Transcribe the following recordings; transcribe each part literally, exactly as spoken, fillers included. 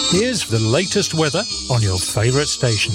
Here's the latest weather on your favourite station.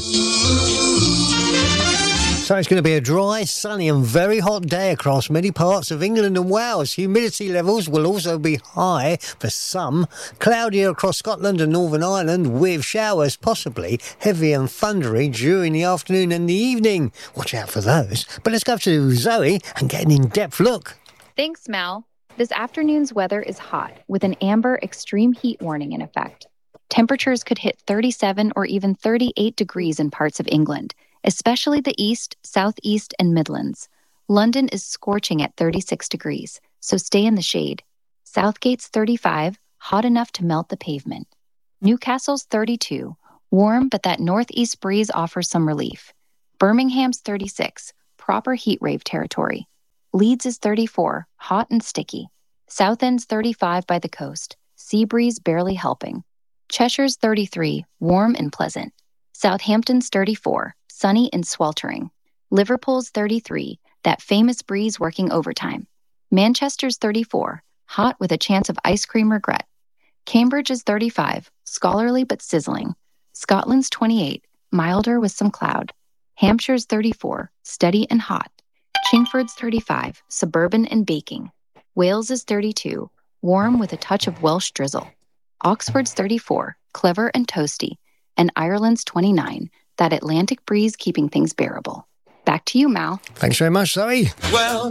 So it's going to be a dry, sunny and very hot day across many parts of England and Wales. Humidity levels will also be high for some. Cloudier across Scotland and Northern Ireland with showers possibly heavy and thundery during the afternoon and the evening. Watch out for those. But let's go to Zoe and get an in-depth look. Thanks, Mal. This afternoon's weather is hot with an amber extreme heat warning in effect. Temperatures could hit thirty-seven or even thirty-eight degrees in parts of England, especially the east, southeast, and Midlands. London is scorching at thirty-six degrees, so stay in the shade. Southgate's thirty-five, hot enough to melt the pavement. Newcastle's thirty-two, warm, but that northeast breeze offers some relief. Birmingham's thirty-six, proper heat wave territory. Leeds is thirty-four, hot and sticky. Southend's thirty-five by the coast, sea breeze barely helping. Cheshire's thirty-three, warm and pleasant. Southampton's thirty-four, sunny and sweltering. Liverpool's thirty-three, that famous breeze working overtime. Manchester's thirty-four, hot with a chance of ice cream regret. Cambridge is thirty-five, scholarly but sizzling. Scotland's twenty-eight, milder with some cloud. Hampshire's thirty-four, steady and hot. Chingford's thirty-five, suburban and baking. Wales is thirty-two, warm with a touch of Welsh drizzle. Oxford's thirty-four, clever and toasty. And Ireland's twenty-nine, that Atlantic breeze keeping things bearable. Back to you, Mal. Thanks very much, Zoe. Well,